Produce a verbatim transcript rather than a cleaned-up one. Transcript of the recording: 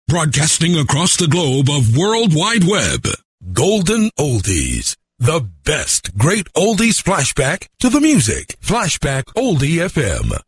Broadcasting across the globe of World Wide Web. Golden Oldies. The best great oldies flashback to the music. Flashback Oldie F M.